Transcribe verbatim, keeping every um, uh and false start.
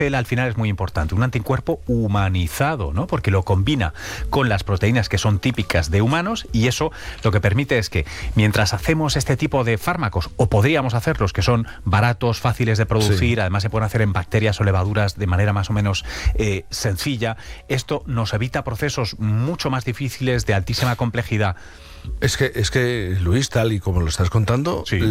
al final es muy importante, un anticuerpo humanizado, ¿no? Porque lo combina con las proteínas que son típicas de humanos, y eso lo que permite es que mientras hacemos este tipo de fármacos, o podríamos hacerlos, que son baratos, fáciles de producir, sí. además se pueden hacer en bacterias o levaduras de manera más o menos eh, sencilla, esto nos evita procesos mucho más difíciles de altísima complejidad. Es que, es que Luis, tal y como lo estás contando... Sí.